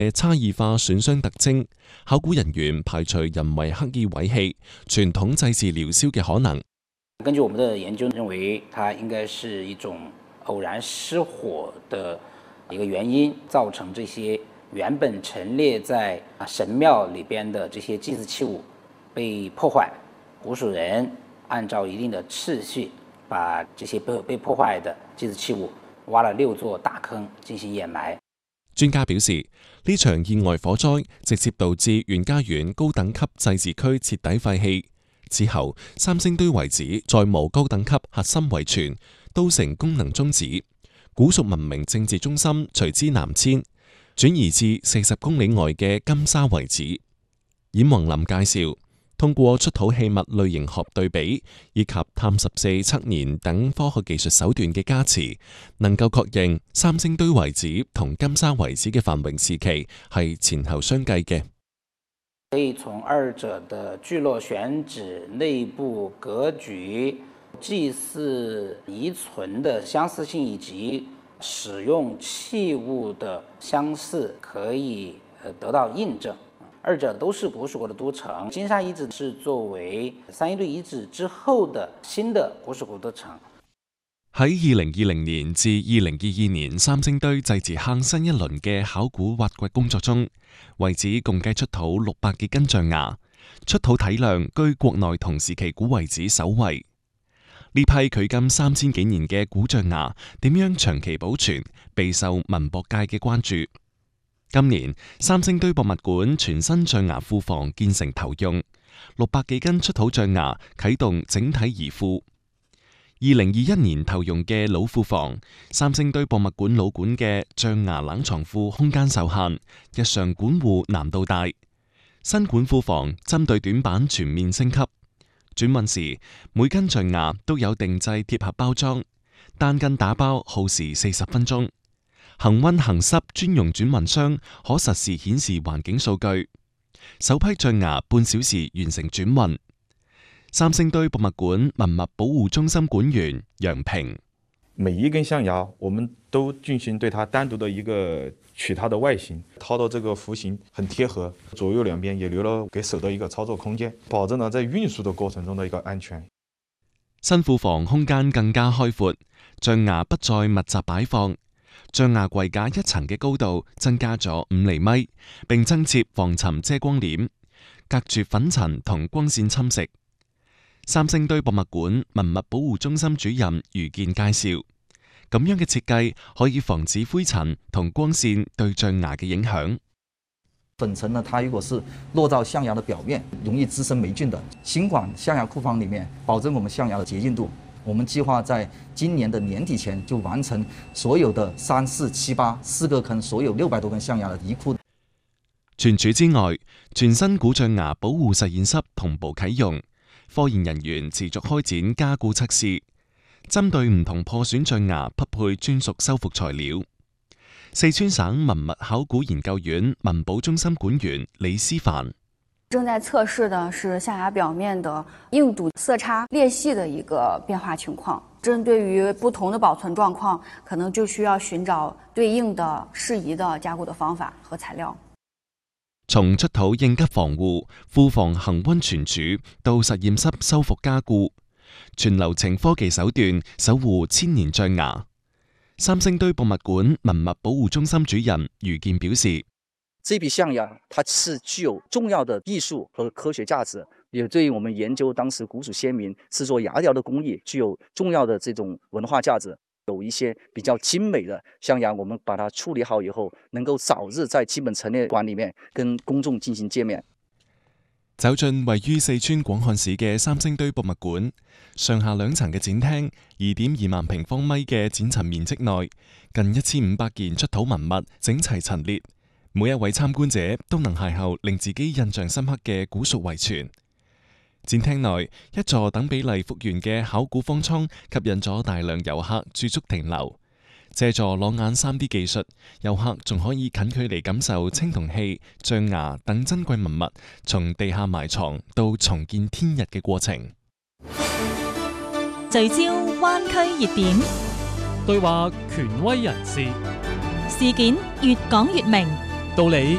嘅差異化損傷特徵，考古人員排除人為刻意毀棄、傳統祭祀燎燒嘅可能。 根據我們的研究認為，它應該是一種偶然失火的一個原因，造成這些原本陳列在神廟裏邊的這些祭祀器物被破壞，古蜀人按照一定的次序，把這些被破壞的祭祀器物挖了6座大坑進行掩埋。 專家表示，呢場意外火災直接導致袁家園高等級祭祀區徹底廢棄。之後，三星堆遺址再無高等級核心遺存，都城功能終止，古蜀文明政治中心隨之南遷，轉移至40公里外嘅金沙遺址。冉宏林介紹，通過出土器物類型學對比以及碳14測年等科學技術手段嘅加持，能夠確認三星堆遺址同金沙遺址嘅繁榮時期係前後相繼嘅。 可以從二者的聚落選址、內部格局、祭祀遺存的相似性以及使用器物的相似，可以得到印證。二者都是古蜀國的都城，金沙遺址是作為三星堆遺址之後的新的古蜀國都城。 喺2020年至2022年三星堆祭祀坑新一輪嘅考古挖掘工作中，遺址共計出土600幾斤象牙，出土體量居國內同時期古遺址首位。呢批距今3000幾年嘅古象牙點樣長期保存，備受文博界嘅關注。今年三星堆博物館全新象牙庫房建成投用，600幾斤出土象牙啟動整體移庫。2021年投用嘅老庫房，三星堆博物館老館嘅象牙冷藏庫空間受限，日常管護難度大。新館庫房針對短板全面升級，轉運時每斤象牙都有定製貼盒包裝，單斤打包耗時40分鐘。恒溫恒濕專用轉運箱可實時顯示環境數據，首批象牙半小時完成轉運。三星堆博物館文物保護中心館員楊平： 每一根象牙，我們都進行對它單獨的一個取它的外形，掏到這個弧形很貼合，左右兩邊也留了給手的一個操作空間，保證了在運輸的過程中的一個安全。 新庫房空間更加開闊，象牙不再密集擺放，象牙櫃架一層嘅高度增加咗5厘米，並增設防塵遮光簾，隔住粉塵同光線侵蝕。三星堆博物館文物保護中心主任余健介紹，咁樣嘅設計可以防止灰塵同光線對象牙嘅影響。 粉塵呢，它如果是落到象牙的表面，容易滋生霉菌的。新館象牙庫房裡面，保證我們象牙的潔淨度。我們計劃在今年的年底前就完成所有的3、4、7、8 4個坑，所有600多根象牙的移庫。 除此之外，全新古象牙保護實驗室同步啟用。科研人員持續開展加固測試，針對唔同破損象牙匹配專屬修復材料。四川省文物考古研究院文保中心館員李思凡： 正在測試的是象牙表面的硬度、色差、裂隙的一個變化情況。針對於不同的保存狀況，可能就需要尋找對應的適宜的加固的方法和材料。 從出土應急防護、庫房恒溫存儲到實驗室修復加固，全流程科技手段守護千年象牙。三星堆博物館文物保護中心主任余健表示： 這批象牙它是具有重要的藝術和科學價值，也對於我們研究當時古蜀先民製作牙雕的工藝具有重要的這種文化價值。有一些比較精美的象牙，我們把它處理好以後，能夠早日在基本陳列館裡面跟公眾進行見面。 走進位於四川廣漢市嘅三星堆博物館，上下2層嘅展廳，2.2萬平方米嘅展陳面積內，近1500件出土文物整齊陳列，每一位參觀者都能邂逅令自己印象深刻嘅古蜀遺存。展廳內一座等比例復原嘅考古方艙吸引咗大量遊客駐足停留。借助裸眼 3D 技術，遊客仲可以近距離感受青銅器、象牙等珍貴文物從地下埋藏到重見天日嘅過程。 聚焦灣區熱點， 對話權威人士， 事件越講越明， 道理